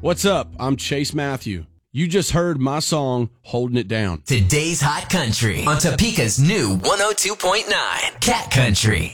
What's up? I'm Chase Matthew. You just heard my song, Holding It Down. Today's Hot Country on Topeka's new 102.9 Cat Country.